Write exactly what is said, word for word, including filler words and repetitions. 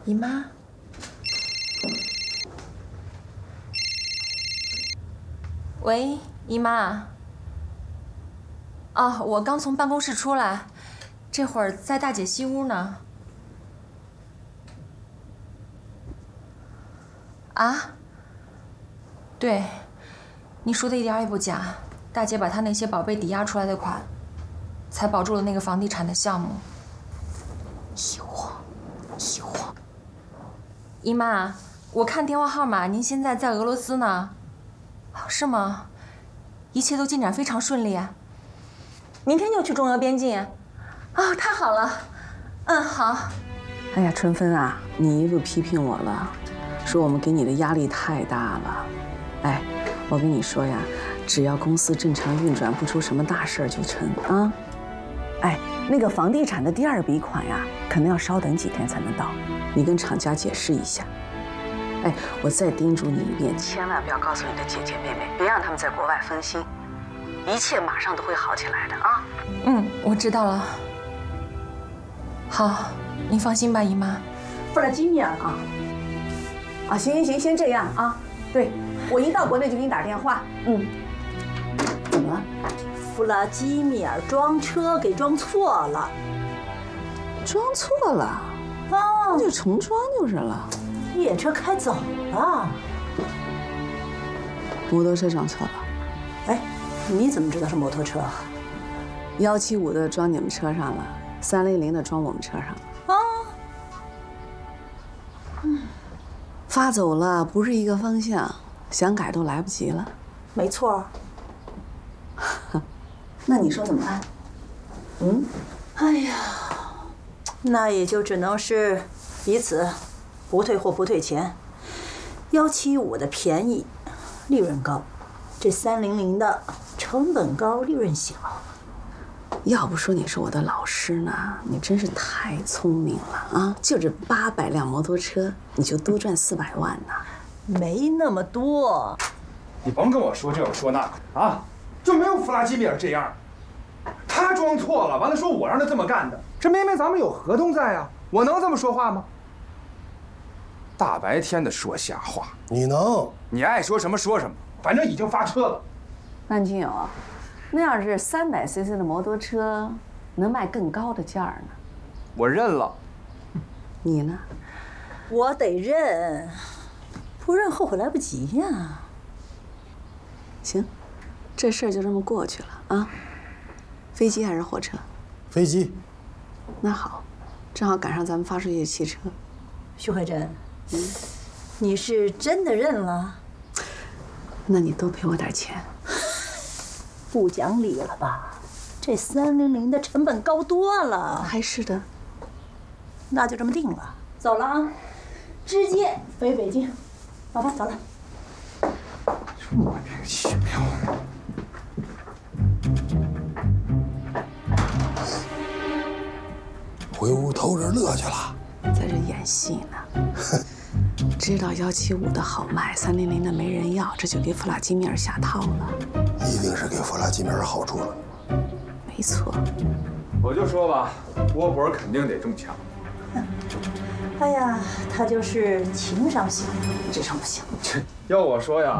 姨妈。喂，姨妈。啊，我刚从办公室出来，这会儿在大姐西屋呢。啊？对，你说的一点也不假。大姐把她那些宝贝抵押出来的款，才保住了那个房地产的项目。一晃，一晃。姨妈，我看电话号码，您现在在俄罗斯呢，是吗？一切都进展非常顺利。明天就去中俄边境。啊，太好了。嗯，好。 哎呀，春芬啊，你一路批评我了，说我们给你的压力太大了。哎，我跟你说呀，只要公司正常运转，不出什么大事儿就成啊。哎，那个房地产的第二笔款呀，可能要稍等几天才能到，你跟厂家解释一下。哎，我再叮嘱你一遍，千万不要告诉你的姐姐妹妹，别让他们在国外分心，一切马上都会好起来的啊。 嗯，我知道了。好，您放心吧，姨妈。 弗拉基米尔啊，啊，行行行，先这样啊。对，我一到国内就给你打电话。嗯，怎么了？ 弗拉基米尔装车给装错了， 装错了啊？那就重装就是了。 越野车开走了， 摩托车装错了。 哎，你怎么知道是摩托车？ 幺七五的装你们车上了，三零零的装我们车上了。啊，嗯，发走了，不是一个方向，想改都来不及了。 没错。 那你说怎么办？嗯， 哎呀，那也就只能是彼此不退货不退钱。幺七五的便宜，利润高；这三零零的成本高，利润小。 要不说你是我的老师呢，你真是太聪明了啊！就这八百辆摩托车，你就多赚四百万呢？ 没那么多。 你甭跟我说这个说那个啊，就没有弗拉基米尔这样。他装错了，完了说我让他这么干的，这明明咱们有合同在啊，我能这么说话吗？大白天的说瞎话， 你能？ 你爱说什么说什么，反正已经发车了。 安金友，那要是三百 C C 的摩托车，能卖更高的价呢？ 我认了。 你呢？ 我得认，不认后悔来不及呀。 行，这事儿就这么过去了啊。飞机还是火车？ 飞机。 那好，正好赶上咱们发出去的汽车。 徐慧珍，嗯，你是真的认了？ 那你多赔我点钱。 不讲理了吧？这三零零的成本高多了。 还是的。 那就这么定了。走了啊，直接飞北京。老婆，走了。 莫名其妙。 回屋偷着乐去了， 在这演戏呢。知道幺七五的好卖，三零零的没人要，这就给弗拉基米尔下套了。 一定是给弗拉基米尔好处了。 没错。 我就说吧，窝脖肯定得中枪。 哎呀，他就是情商行，智商不行。 要我说呀。